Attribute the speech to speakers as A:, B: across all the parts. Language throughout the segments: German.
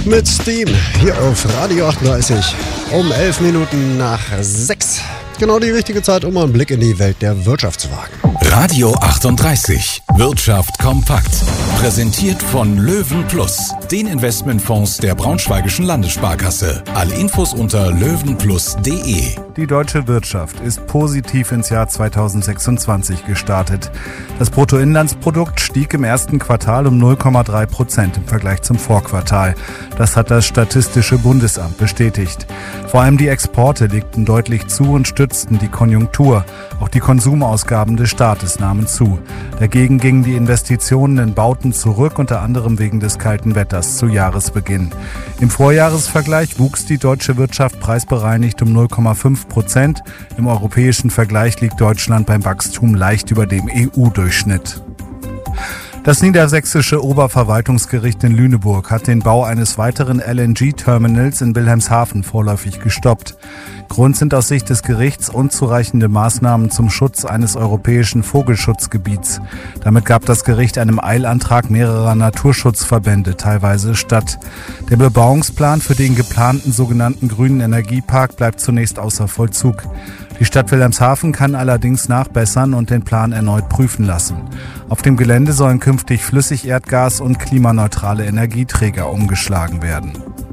A: mit Steam hier auf Radio 38 um 11 Minuten nach 6. Genau die richtige Zeit, um einen Blick in die Welt der Wirtschaft zu wagen.
B: Radio 38, Wirtschaft kompakt. Präsentiert von Löwen Plus, den Investmentfonds der Braunschweigischen Landessparkasse. Alle Infos unter löwenplus.de.
C: Die deutsche Wirtschaft ist positiv ins Jahr 2026 gestartet. Das Bruttoinlandsprodukt stieg im ersten Quartal um 0,3% im Vergleich zum Vorquartal. Das hat das Statistische Bundesamt bestätigt. Vor allem die Exporte legten deutlich zu und stützten die Konjunktur. Auch die Konsumausgaben des Staates nahmen zu. Dagegen gingen die Investitionen in Bauten zurück, unter anderem wegen des kalten Wetters zu Jahresbeginn. Im Vorjahresvergleich wuchs die deutsche Wirtschaft preisbereinigt um 0,5%. Im europäischen Vergleich liegt Deutschland beim Wachstum leicht über dem EU-Durchschnitt. Das niedersächsische Oberverwaltungsgericht in Lüneburg hat den Bau eines weiteren LNG-Terminals in Wilhelmshaven vorläufig gestoppt. Grund sind aus Sicht des Gerichts unzureichende Maßnahmen zum Schutz eines europäischen Vogelschutzgebiets. Damit gab das Gericht einem Eilantrag mehrerer Naturschutzverbände teilweise statt. Der Bebauungsplan für den geplanten sogenannten grünen Energiepark bleibt zunächst außer Vollzug. Die Stadt Wilhelmshaven kann allerdings nachbessern und den Plan erneut prüfen lassen. Auf dem Gelände sollen künftig Flüssigerdgas und klimaneutrale Energieträger umgeschlagen werden.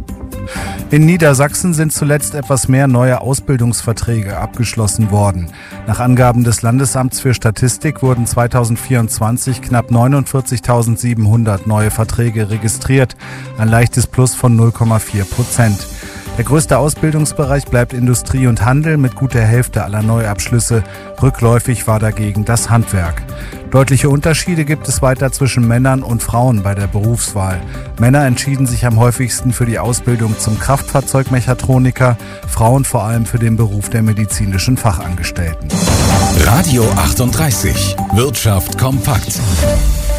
C: In Niedersachsen sind zuletzt etwas mehr neue Ausbildungsverträge abgeschlossen worden. Nach Angaben des Landesamts für Statistik wurden 2024 knapp 49.700 neue Verträge registriert, ein leichtes Plus von 0,4%. Der größte Ausbildungsbereich bleibt Industrie und Handel mit gut der Hälfte aller Neuabschlüsse. Rückläufig war dagegen das Handwerk. Deutliche Unterschiede gibt es weiter zwischen Männern und Frauen bei der Berufswahl. Männer entschieden sich am häufigsten für die Ausbildung zum Kraftfahrzeugmechatroniker, Frauen vor allem für den Beruf der medizinischen Fachangestellten.
B: Radio 38, Wirtschaft kompakt.